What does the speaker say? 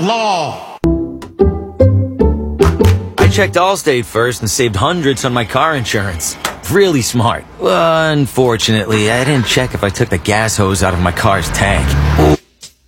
law. I checked Allstate first and saved hundreds on my car insurance. Really smart. Unfortunately, I didn't check if I took the gas hose out of my car's tank.